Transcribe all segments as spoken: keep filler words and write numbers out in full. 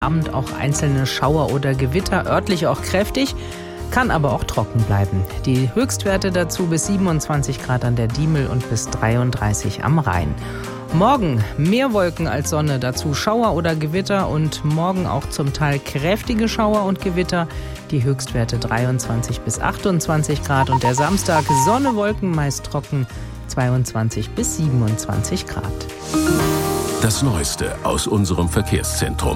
Abend auch einzelne Schauer oder Gewitter, örtlich auch kräftig, kann aber auch trocken bleiben. Die Höchstwerte dazu bis siebenundzwanzig Grad an der Diemel und bis dreiunddreißig am Rhein. Morgen mehr Wolken als Sonne, dazu Schauer oder Gewitter und morgen auch zum Teil kräftige Schauer und Gewitter. Die Höchstwerte dreiundzwanzig bis achtundzwanzig Grad und der Samstag Sonne, Wolken, meist trocken, zweiundzwanzig bis siebenundzwanzig Grad. Das Neueste aus unserem Verkehrszentrum.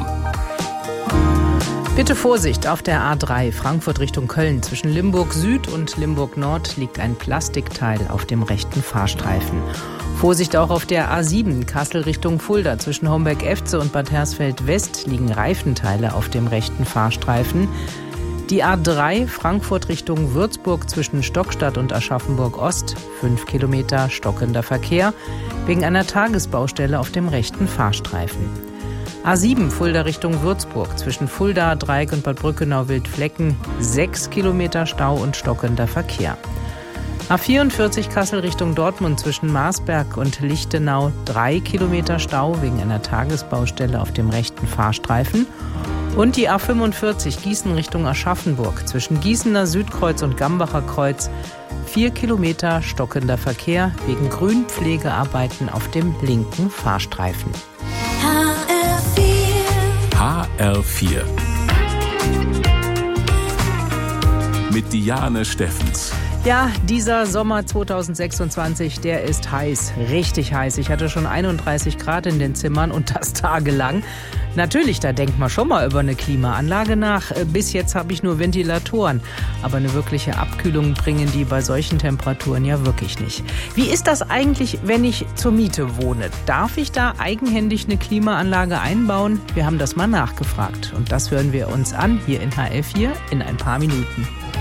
Bitte Vorsicht, auf der A drei Frankfurt Richtung Köln. Zwischen Limburg Süd und Limburg Nord liegt ein Plastikteil auf dem rechten Fahrstreifen. Vorsicht auch auf der A sieben Kassel Richtung Fulda. Zwischen Homberg-Efze und Bad Hersfeld West liegen Reifenteile auf dem rechten Fahrstreifen. Die A drei Frankfurt Richtung Würzburg zwischen Stockstadt und Aschaffenburg Ost. fünf Kilometer stockender Verkehr wegen einer Tagesbaustelle auf dem rechten Fahrstreifen. A sieben Fulda Richtung Würzburg zwischen Fulda, Dreieck und Bad Brückenau-Wildflecken. sechs Kilometer Stau und stockender Verkehr. A vierundvierzig Kassel Richtung Dortmund zwischen Marsberg und Lichtenau. drei Kilometer Stau wegen einer Tagesbaustelle auf dem rechten Fahrstreifen. Und die A fünfundvierzig Gießen Richtung Aschaffenburg zwischen Gießener Südkreuz und Gambacher Kreuz. vier Kilometer stockender Verkehr wegen Grünpflegearbeiten auf dem linken Fahrstreifen. H R vier mit Diane Steffens. Ja, dieser Sommer zweitausendsechsundzwanzig, der ist heiß, richtig heiß. Ich hatte schon einunddreißig Grad in den Zimmern und das tagelang. Natürlich, da denkt man schon mal über eine Klimaanlage nach. Bis jetzt habe ich nur Ventilatoren. Aber eine wirkliche Abkühlung bringen die bei solchen Temperaturen ja wirklich nicht. Wie ist das eigentlich, wenn ich zur Miete wohne? Darf ich da eigenhändig eine Klimaanlage einbauen? Wir haben das mal nachgefragt. Und das hören wir uns an hier in H R vier in ein paar Minuten.